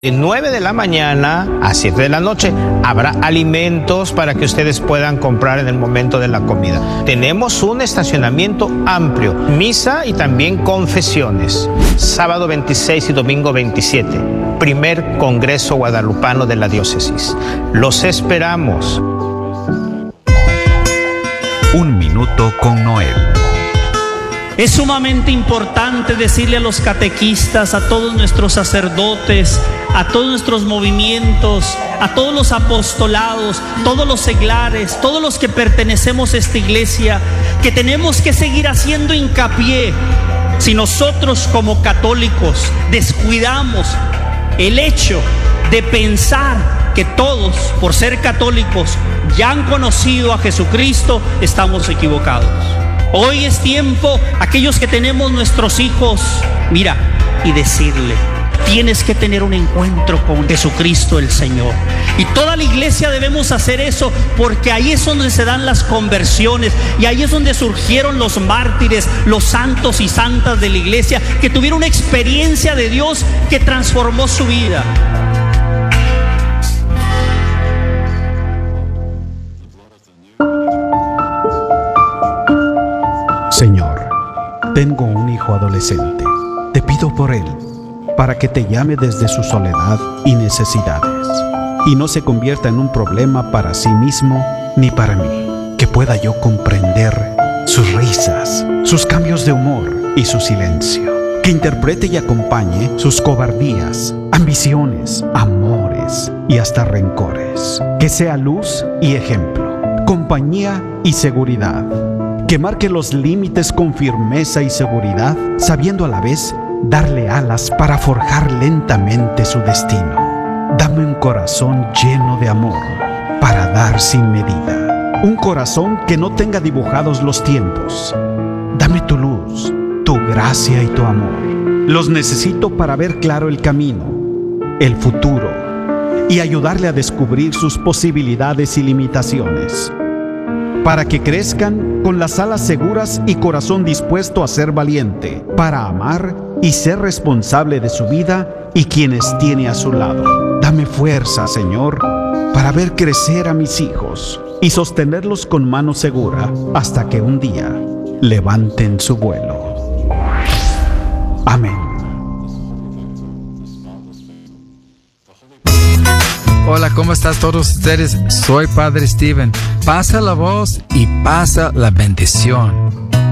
De 9 de la mañana a 7 de la noche habrá alimentos para que ustedes puedan comprar en el momento de la comida. Tenemos un estacionamiento amplio, misa y también confesiones. Sábado 26 y domingo 27, primer Congreso Guadalupano de la Diócesis. Los esperamos. Un minuto con Noel. Es sumamente importante decirle a los catequistas, a todos nuestros sacerdotes, a todos nuestros movimientos, a todos los apostolados, todos los seglares, todos los que pertenecemos a esta iglesia, que tenemos que seguir haciendo hincapié. Si nosotros como católicos descuidamos el hecho de pensar que todos, por ser católicos, ya han conocido a Jesucristo, estamos equivocados. Hoy es tiempo, aquellos que tenemos nuestros hijos, mira, y decirle: tienes que tener un encuentro con Jesucristo el Señor. Y toda la iglesia debemos hacer eso, porque ahí es donde se dan las conversiones, y ahí es donde surgieron los mártires, los santos y santas de la iglesia, que tuvieron una experiencia de Dios que transformó su vida. Señor, tengo un hijo adolescente. Te pido por él, para que te llame desde su soledad y necesidades, y no se convierta en un problema para sí mismo ni para mí. Que pueda yo comprender sus risas, sus cambios de humor y su silencio. Que interprete y acompañe sus cobardías, ambiciones, amores y hasta rencores. Que sea luz y ejemplo, compañía y seguridad. Que marque los límites con firmeza y seguridad, sabiendo a la vez darle alas para forjar lentamente su destino. Dame un corazón lleno de amor para dar sin medida. Un corazón que no tenga dibujados los tiempos. Dame tu luz, tu gracia y tu amor. Los necesito para ver claro el camino, el futuro, y ayudarle a descubrir sus posibilidades y limitaciones, para que crezcan con las alas seguras y corazón dispuesto a ser valiente, para amar y ser responsable de su vida y quienes tiene a su lado. Dame fuerza, Señor, para ver crecer a mis hijos y sostenerlos con mano segura hasta que un día levanten su vuelo. Amén. Hola, ¿cómo están todos ustedes? Soy Padre Steven. Pasa la voz y pasa la bendición.